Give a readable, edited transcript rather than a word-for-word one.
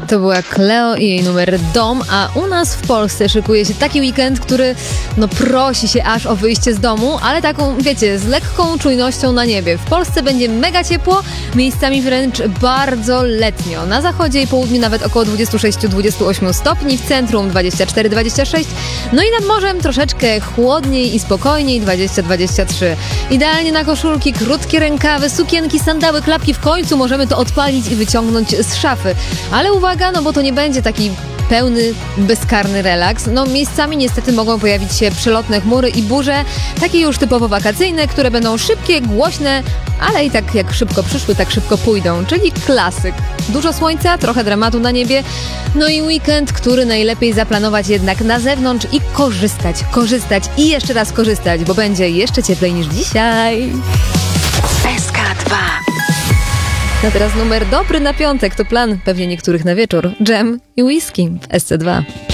To była Cleo i jej numer Dom, a u nas w Polsce szykuje się taki weekend, który prosi się aż o wyjście z domu, ale taką, wiecie, z lekką czujnością na niebie. W Polsce będzie mega ciepło, miejscami wręcz bardzo letnio. Na zachodzie i południu nawet około 26-28 stopni, w centrum 24-26, no i nad morzem troszeczkę chłodniej i spokojniej 20-23. Idealnie na koszulki, krótkie rękawy, sukienki, sandały, klapki, w końcu możemy to odpalić i wyciągnąć z szafy. Ale uwaga, bo to nie będzie taki pełny, bezkarny relaks. Miejscami niestety mogą pojawić się przelotne chmury i burze, takie już typowo wakacyjne, które będą szybkie, głośne, ale i tak jak szybko przyszły, tak szybko pójdą, czyli klasyk. Dużo słońca, trochę dramatu na niebie, i weekend, który najlepiej zaplanować jednak na zewnątrz i korzystać i jeszcze raz korzystać, bo będzie jeszcze cieplej niż dzisiaj. SK2. A teraz numer dobry na piątek, to plan pewnie niektórych na wieczór. Dżem i whisky w SC2.